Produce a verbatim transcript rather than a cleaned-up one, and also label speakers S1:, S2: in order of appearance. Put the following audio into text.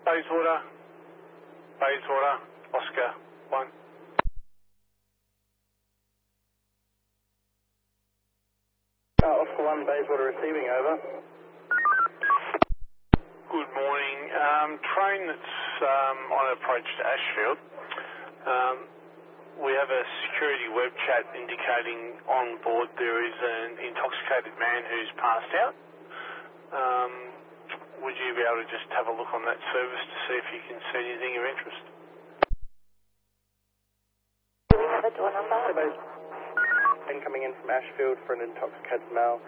S1: Bayswater, Bayswater, Oscar one.
S2: Uh, Oscar one, Bayswater receiving, over.
S1: Good morning. Um, train that's um, on approach to Ashfield. Um, we have a security web chat indicating on board there is an intoxicated man who's passed out. Um, would you be able to just have a look on that service to see if you can see anything of interest?
S3: Do we have a door number?
S2: Coming in from Ashfield for an intoxicated male.